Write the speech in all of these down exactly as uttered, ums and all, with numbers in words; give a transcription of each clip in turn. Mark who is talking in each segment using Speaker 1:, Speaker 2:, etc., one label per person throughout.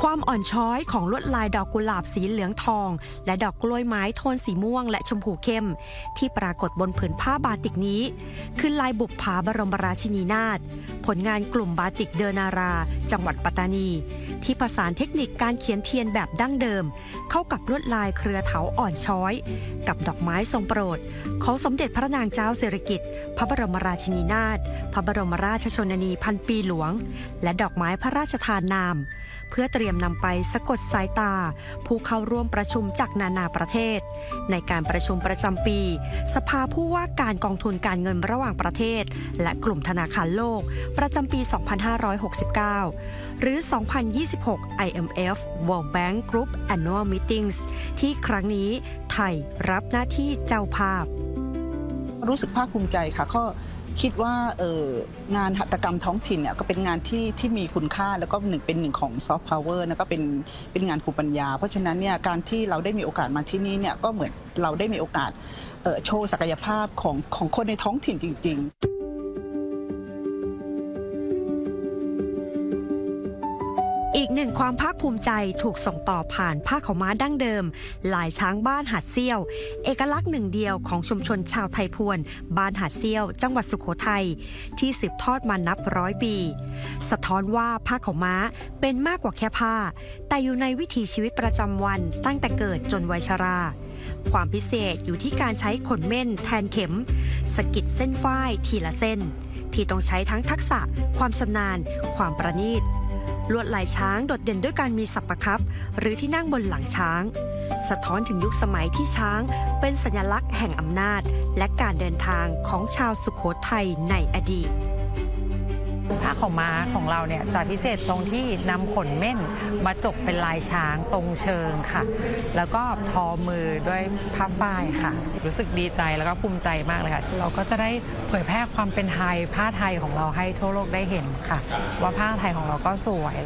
Speaker 1: ความอ่อนช้อยของลวดลายดอกกุหลาบสีเหลืองทองและดอกกล้วยไม้โทนสีม่วงและชมพูเข้มที่ปรากฏบนผืนผ้าบาติกนี้คือลายบุปผาบรมราชินีนาถผลงานกลุ่มบาติกเดอนาราจังหวัดปัตตานีที่ผสานเทคนิคการเขียนเทียนแบบดั้งเดิมเข้ากับลวดลายเครือเถาอ่อนช้อยกับดอกไม้ทรงโปรดของสมเด็จพระนางเจ้าสิริกิติ์พระบรมราชินีนาถพระบรมราชชนนีพันปีหลวงและดอกไม้พระราชทานนามเพื่อเตรียมนำไปสะกดสายตาผู้เข้าร่วมประชุมจากนานาประเทศในการประชุมประจำปีสภาผู้ว่าการกองทุนการเงินระหว่างประเทศและกลุ่มธนาคารโลกประจำปี สองพันห้าร้อยหกสิบเก้า หรือ สองพันยี่สิบหก ไอ เอ็ม เอฟ World Bank Group Annual Meetings ที่ครั้งนี้ไทยรับหน้าที่เจ้าภาพ
Speaker 2: รู้สึกภาคภูมิใจค่ะก็คิดว่าเอองานหัตถกรรมท้องถิ่นเนี่ยก็เป็นงานที่ที่มีคุณค่าแล้วก็หนึ่งเป็นหนึ่งของซอฟต์พาวเวอร์นะก็เป็นเป็นงานภูมิปัญญาเพราะฉะนั้นเนี่ยการที่เราได้มีโอกาสมาที่นี่เนี่ยก็เหมือนเราได้มีโอกาสเอ่อโชว์ศักยภาพของของคนในท้องถิ่นจริงๆ
Speaker 1: อีกหนึ่งความภาคภูมิใจถูกส่งต่อผ่านผ้าขาวม้าดั้งเดิมลายช้างบ้านหาดเซี่ยวเอกลักษณ์หนึ่งเดียวของชุมชนชาวไทยพวนบ้านหาดเซี่ยวจังหวัดสุโขทัยที่สืบทอดมานับร้อยปีสะท้อนว่าผ้าขาวม้าเป็นมากกว่าแค่ผ้าแต่อยู่ในวิถีชีวิตประจำวันตั้งแต่เกิดจนวัยชราความพิเศษอยู่ที่การใช้ขนเม่นแทนเข็มสะกิดเส้นฝ้ายทีละเส้นที่ต้องใช้ทั้งทักษะความชำนาญความประณีตลวดลายช้างโดดเด่นด้วยการมีสัปปะคับหรือที่นั่งบนหลังช้างสะท้อนถึงยุคสมัยที่ช้างเป็นสัญลักษณ์แห่งอำนาจและการเดินทางของชาวสุโขทัยในอดีต
Speaker 3: ผ้าขาวม้าของเราเนี่ยจะพิเศษตรงที่นำขนเม่นมาจบเป็นลายช้างตรงเชิงค่ะแล้วก็ทอมือด้วยผ้าฝ้ายค่ะรู้สึกดีใจแล้วก็ภูมิใจมากเลยค่ะเราก็จะได้เผยแพร่ความเป็นไทยผ้าไทยของเราให้ทั่วโลกได้เห็นค่ะว่าผ้าไทยของเราก็สวย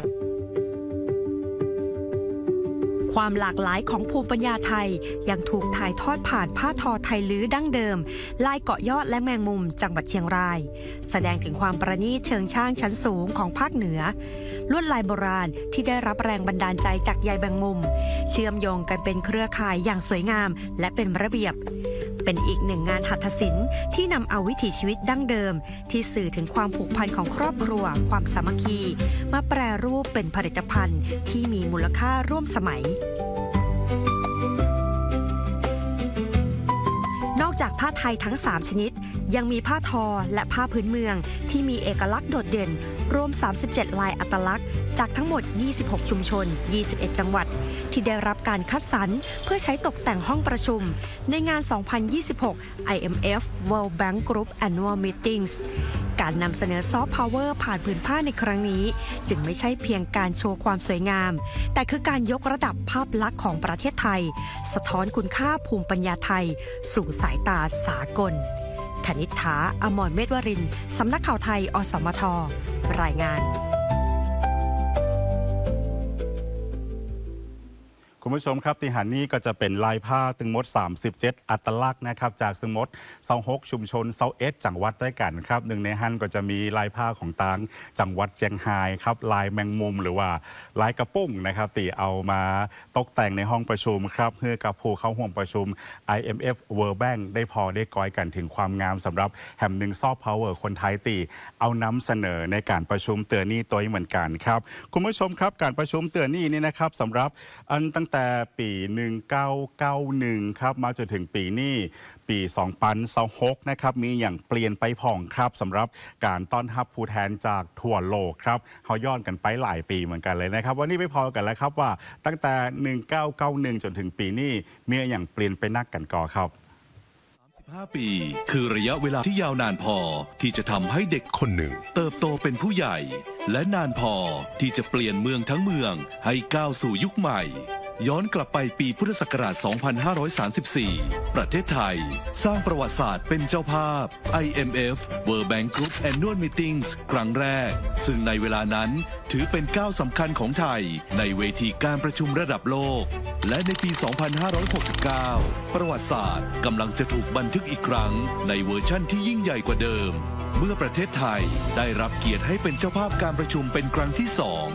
Speaker 1: ความหลากหลายของภูมิปัญญาไทยยังถูกถ่ายทอดผ่านผ้าทอไทยลื้อดั้งเดิมลายเกาะยอดและแมงมุมจังหวัดเชียงรายแสดงถึงความประณีตเชิงช่างชั้นสูงของภาคเหนือลวดลายโบราณที่ได้รับแรงบันดาลใจจากใยแมงมุมเชื่อมโยงกันเป็นเครือข่ายอย่างสวยงามและเป็นระเบียบเป็นอีกหนึ่งงานหัตถศิลป์ที่นำเอาวิถีชีวิตดั้งเดิมที่สื่อถึงความผูกพันของครอบครัวความสามัคคีมาแปรรูปเป็นผลิตภัณฑ์ที่มีมูลค่าร่วมสมัยนอกจากผ้าไทยทั้งสามชนิดยังมีผ้าทอและผ้าพื้นเมืองที่มีเอกลักษณ์โดดเด่นรวมสามสิบเจ็ดลายอัตลักษณ์จากทั้งหมดยี่สิบหกชุมชนยี่สิบเอ็ดจังหวัดที่ได้รับการคัดสรรเพื่อใช้ตกแต่งห้องประชุมในงาน สองพันยี่สิบหก ไอ เอ็ม เอฟ World Bank Group Annual Meetings การนำเสนอซอฟต์พาวเวอร์ผ่านผืนผ้าในครั้งนี้จึงไม่ใช่เพียงการโชว์ความสวยงามแต่คือการยกระดับภาพลักษณ์ของประเทศไทยสะท้อนคุณค่าภูมิปัญญาไทยสู่สายตาสากลคณิษฐา อมรเมธวรินทร์สำนักข่าวไทยอสมทรายงาน
Speaker 4: คุณผู้ชมครับที่หันนี้ก็จะเป็นลายผ้าถึงหมดสามสิบเจ็ดอัตลักษณ์นะครับจากสมมติเซาหกชุมชนเซาเอสจังหวัดด้วยกันครับหนึ่งในหันก็จะมีลายผ้าของตางจังหวัดเจียงไฮ้ครับลายแมงมุมหรือว่าลายกระปุ้งนะครับตีเอามาตกแต่งในห้องประชุมครับเพื่อกับผู้เข้าร่วมประชุม ไอ เอ็ม เอฟ World Bank ได้พอได้ก้อยกันถึงความงามสำหรับแห่งหนึ่งซอฟต์พาวเวอร์คนไทยตีเอานำเสนอในการประชุมเตือนนี่ตัวเหมือนกันครับคุณผู้ชมครับการประชุมเตือนนี่นี่นะครับสำหรับอันตั้งแต่ปีหนึ่งพันเก้าร้อยเก้าสิบเอ็ดครับมาจนถึงปีนี้ปีสองพันยี่สิบหกนะครับมีอย่างเปลี่ยนไปผ่องครับสำหรับการต้อนรับผู้แทนจากทั่วโลกครับเขาย้อนกันไปหลายปีเหมือนกันเลยนะครับวันนี้ไปพอกันแล้วครับว่าตั้งแต่หนึ่งพันเก้าร้อยเก้าสิบเอ็ดจนถึงปีนี้มีอย่างเปลี่ยนไปนักกันก่อครับ
Speaker 5: ห้าปีคือระยะเวลาที่ยาวนานพอที่จะทำให้เด็กคนหนึ่งเติบโตเป็นผู้ใหญ่และนานพอที่จะเปลี่ยนเมืองทั้งเมืองให้ก้าวสู่ยุคใหม่ย้อนกลับไปปีพุทธศักราช สองพันห้าร้อยสามสิบสี่ ประเทศไทยสร้างประวัติศาสตร์เป็นเจ้าภาพ ไอ เอ็ม เอฟ World Bank Group Annual Meetings ครั้งแรกซึ่งในเวลานั้นถือเป็นก้าวสำคัญของไทยในเวทีการประชุมระดับโลกและในปี สองพันห้าร้อยหกสิบเก้า ประวัติศาสตร์กำลังจะถูกบันทึกอีกครั้งในเวอร์ชั่นที่ยิ่งใหญ่กว่าเดิมเมื่อประเทศไทยได้รับเกียรติให้เป็นเจ้าภาพการประชุมเป็นครั้งที่สอง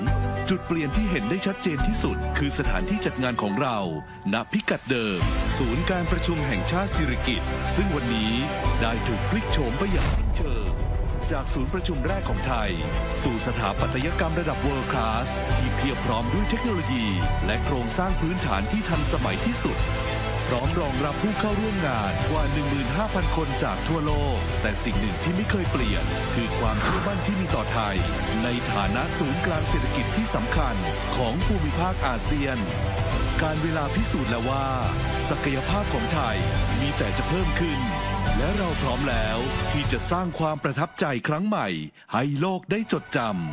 Speaker 5: จุดเปลี่ยนที่เห็นได้ชัดเจนที่สุดคือสถานที่จัดงานของเราณพิกัดเดิมศูนย์การประชุมแห่งชาติสิริกิติ์ซึ่งวันนี้ได้ถูกพลิกโฉมไปอย่างสิ้นเชิงจากศูนย์ประชุมแรกของไทยสู่สถาปัตยกรรมระดับ World Class ที่เพียบพร้อมด้วยเทคโนโลยีและโครงสร้างพื้นฐานที่ทันสมัยที่สุดพร้อมรองรับผู้เข้าร่วมงานกว่า หนึ่งหมื่นห้าพัน คนจากทั่วโลกแต่สิ่งหนึ่งที่ไม่เคยเปลี่ยนคือความเชื่อมั่นที่มีต่อไทยในฐานะศูนย์กลางเศรษฐกิจที่สำคัญของภูมิภาคอาเซียนการเวลาพิสูจน์แล้วว่าศักยภาพของไทยมีแต่จะเพิ่มขึ้นและเราพร้อมแล้วที่จะสร้างความประทับใจครั้งใหม่ให้โลกได้จดจำ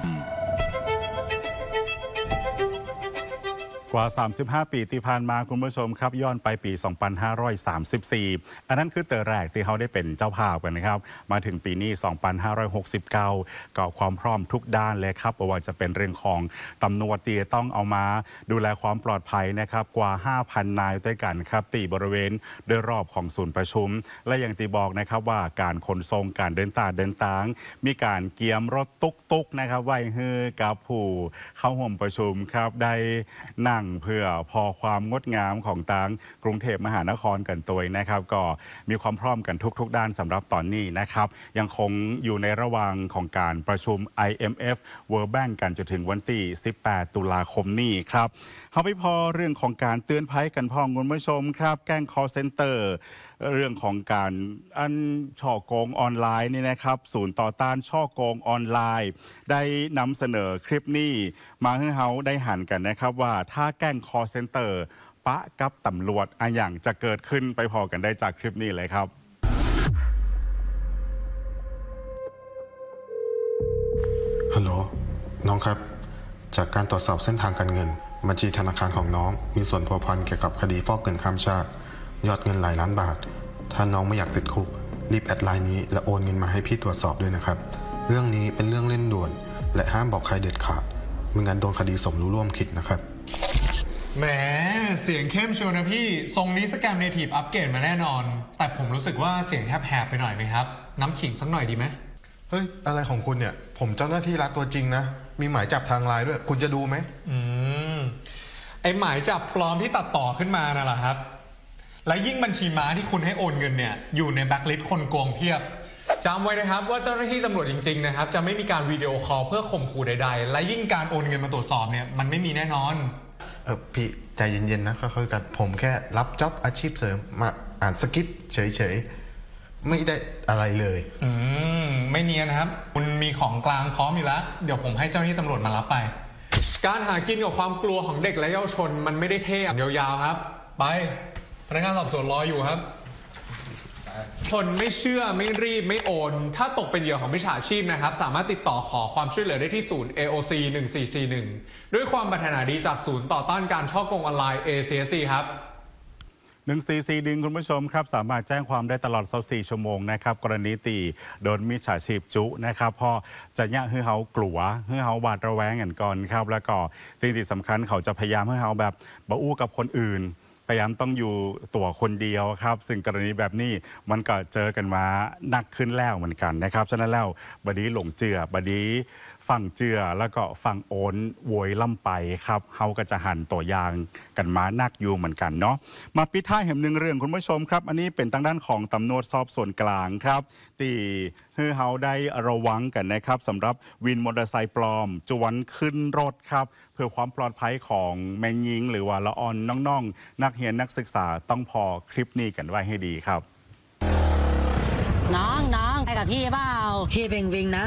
Speaker 4: กว่า สามสิบห้า ปีที่ผ่านมาคุณผู้ชมครับย้อนไปปี สองพันห้าร้อยสามสิบสี่ อันนั้นคือเตอแรกที่เขาได้เป็นเจ้าภาพกันนะครับมาถึงปีนี้ สองพันห้าร้อยหกสิบเก้า ก็ความพร้อมทุกด้านเลยครับไม่ว่าจะเป็นเรื่องของตำรวจที่ต้องเอามาดูแลความปลอดภัยนะครับกว่า ห้าพัน นายด้วยกันครับตีบริเวณโดยรอบของศูนย์ประชุมและอย่างที่บอกนะครับว่าการขนส่งการเดินตาเดินตางมีการเกียมรถตุ๊กๆนะครับไว้ให้กับผู้เข้าร่วมประชุมครับได้นั่งเพื่อพอความงดงามของต่างกรุงเทพมหานครกันตัวนะครับก็มีความพร้อมกันทุกๆด้านสำหรับตอนนี้นะครับยังคงอยู่ในระหว่างของการประชุม ไอ เอ็ม เอฟ World Bank กันจนถึงวันที่สิบแปดตุลาคมนี้ครับเขาไม่พอเรื่องของการเตือนภัยกันพ่อคุณผู้ชมครับแก๊ง call center เรื่องของการอันช่อโกงออนไลน์นี่นะครับศูนย์ต่อต้านช่อโกงออนไลน์ได้นำเสนอคลิปนี้มาให้เขาได้หันกันนะครับว่าถ้าแก๊ง call center ปะกับตำรวจอะอย่างจะเกิดขึ้นไปพอกันได้จากคลิปนี้เลยครับ
Speaker 6: ฮัลโหลน้องครับจากการตรวจสอบเส้นทางการเงินบัญชีธนาคารของน้องมีส่วนพัวพันเกี่ยวกับคดีฟอกเงินข้ามชาติยอดเงินหลายล้านบาทถ้าน้องไม่อยากติดคุกรีบแอดไลน์นี้และโอนเงินมาให้พี่ตรวจสอบด้วยนะครับเรื่องนี้เป็นเรื่องเร่งด่วนและห้ามบอกใครเด็ดขาดไม่งั้นโดนคดีสมรู้ร่วมคิดนะครับ
Speaker 7: แหมเสียงเข้มเชียวนะพี่ทรงนี้สแกมเนทีฟอัปเกรดมาแน่นอนแต่ผมรู้สึกว่าเสียงแหบๆไปหน่อยไหมครับน้ำขิงสักหน่อยดีไหม
Speaker 6: เฮ้ยอะไรของคุณเนี่ยผมเจ้าหน้าที่รัฐตัวจริงนะมีหมายจับทางไลน์ด้วยคุณจะดูไหม
Speaker 7: อืมไอหมายจับปลอมที่ตัดต่อขึ้นมาน่ะเหรอครับและยิ่งบัญชีม้าที่คุณให้โอนเงินเนี่ยอยู่ในแบ็คลิสต์คนโกงเพียบจำไว้นะครับว่าเจ้าหน้าที่ตำรวจจริงๆนะครับจะไม่มีการวิดีโอคอลเพื่อข่มขู่ใดๆและยิ่งการโอนเงินมาตรวจสอบเนี่ยมันไม่มีแน่นอน
Speaker 6: เออพี่ใจเย็นๆนะค่อยๆกันผมแค่รับจ็อบอาชีพเสริมมาอ่านสคริปต์เฉยๆไม่ได้อะไรเลย
Speaker 7: อืมไม่เนียนนะครับคุณมีของกลางพร้อมอยู่แล้วเดี๋ยวผมให้เจ้าหน้าที่ตำรวจมารับไปการหากินกับความกลัวของเด็กและเยาวชนมันไม่ได้เท่ยาวๆครับไปพนักงานสอบสวนรออยู่ครับคนไม่เชื่อไม่รีบไม่โอนถ้าตกเป็นเหยื่อของมิจฉาชีพนะครับสามารถติดต่อขอความช่วยเหลือได้ที่ศูนย์ เอ โอ ซี หนึ่งสี่สี่หนึ่งด้วยความปรารถนาดีจากศูนย์ต่อต้านการฉ้อโกงออนไลน์ เอ ซี เอส ซี ครับ
Speaker 4: หนึ่งสี่สี่หนึ่งคุณผู้ชมครับสามารถแจ้งความได้ตลอดยี่สิบสี่ชั่วโมงนะครับกรณีตีโดนมิจฉาชีพจุนะครับเพราะจะเนี่ยให้เขากลัวให้เขาหวาดระแวงกันก่อนครับแล้วก็สิ่งที่สำคัญเขาจะพยายามให้เขาแบบบ่อู้กับคนอื่นพยายามต้องอยู่ตัวคนเดียวครับซึ่งกรณีแบบนี้มันก็เจอกันมาหนักขึ้นแล้วเหมือนกันนะครับฉะนั้นแล้วบดีหลงเจือบดีฟังเจือแล้วก็ฟังโอนโวยล่ำไปครับเขาก็จะหันตัวอยางกันมานักอยู่เหมือนกันเนาะมาปิดท้ายแห่งหนึ่งเรื่องคุณผู้ชมครับอันนี้เป็นทางด้านของตำรวจสอบสวนกลางครับที่ให้เขาได้ระวังกันนะครับสำหรับวินมอเตอร์ไซค์ปลอมจวนขึ้นรถครับเพื่อความปลอดภัยของแม่ยิงหรือว่าละออนน้องๆนักเรียนนักศึกษาต้องพอคลิปนี้กันไว้ให้ดีครับ
Speaker 8: น้องน้องไปกับพี่เปล่าพี่เบ่งวิงนะ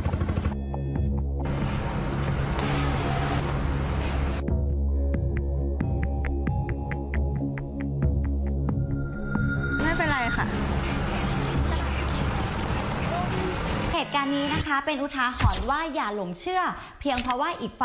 Speaker 9: ไม่เป็นไรค่ะ
Speaker 10: เหตุการณ์นี้นะคะเป็นอุทาหรณ์ว่าอย่าหลงเชื่อเพียงเพราะว่าอีกฝ่าย